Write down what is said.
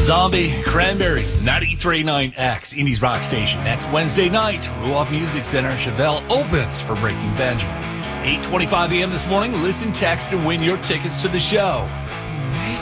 Zombie, Cranberries, 93.9X, Indies Rock Station. Next Wednesday night, Ruoff Music Center, Chevelle opens for Breaking Benjamin. 8:25 a.m. this morning, listen, text, and win your tickets to the show.